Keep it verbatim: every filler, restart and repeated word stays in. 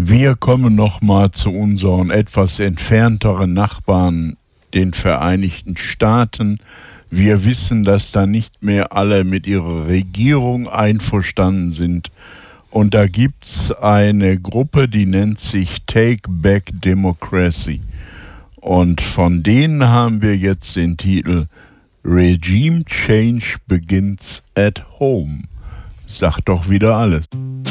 Wir kommen nochmal zu unseren etwas entfernteren Nachbarn, den Vereinigten Staaten. Wir wissen, dass da nicht mehr alle mit ihrer Regierung einverstanden sind. Und da gibt's eine Gruppe, die nennt sich Take Back Democracy. Und von denen haben wir jetzt den Titel Regime Change Begins at Home. Sagt doch wieder alles.